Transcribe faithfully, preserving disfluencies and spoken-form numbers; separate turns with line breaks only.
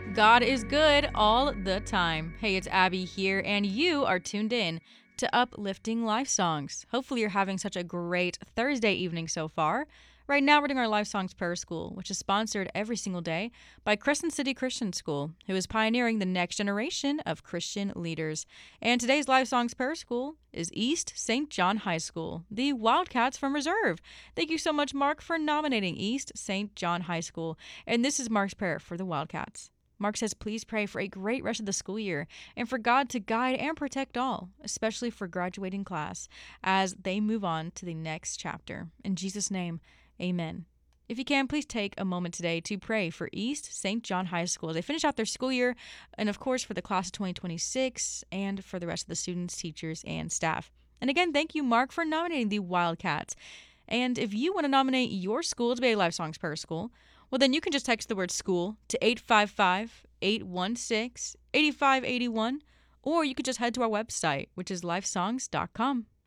God is good all the time. Hey, it's Abby here, and you are tuned in to Uplifting Life Songs. Hopefully, you're having such a great Thursday evening so far. Right now, we're doing our Life Songs Prayer School, which is sponsored every single day by Crescent City Christian School, who is pioneering the next generation of Christian leaders. And today's Life Songs Prayer School is East Saint John High School, the Wildcats from Reserve. Thank you so much, Mark, for nominating East Saint John High School. And this is Mark's prayer for the Wildcats. Mark says, please pray for a great rest of the school year and for God to guide and protect all, especially for graduating class, as they move on to the next chapter. In Jesus' name, amen. If you can, please take a moment today to pray for East Saint John High School as they finish out their school year, and of course for the class of twenty twenty-six and for the rest of the students, teachers, and staff. And again, thank you, Mark, for nominating the Wildcats. And if you want to nominate your school to be a Life Songs Prayer School, well, then you can just text the word school to eight five five, eight one six, eight five eight one, or you could just head to our website, which is lifesongs dot com.